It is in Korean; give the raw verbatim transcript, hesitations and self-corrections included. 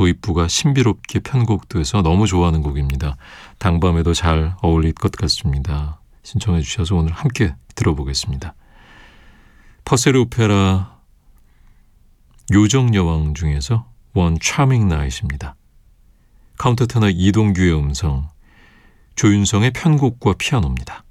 도입부가 신비롭게 편곡돼서 너무 좋아하는 곡입니다. 당밤에도 잘 어울릴 것 같습니다. 신청해 주셔서 오늘 함께 들어보겠습니다. 퍼셀 오페라 요정여왕 중에서 One Charming Night입니다. 카운터테너 이동규의 음성, 조윤성의 편곡과 피아노입니다.